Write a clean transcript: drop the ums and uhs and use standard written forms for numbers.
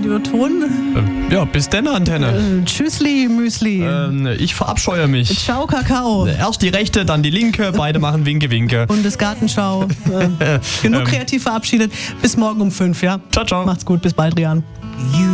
Radioton. Ja, bis denn, Antenne. Tschüssli, Müsli. Ich verabscheue mich. Ciao, Kakao. Erst die rechte, dann die linke. Beide machen Winke, Winke. Bundesgartenschau. Genug kreativ verabschiedet. Bis morgen um 5, ja? Ciao, ciao. Macht's gut, bis bald, Rian.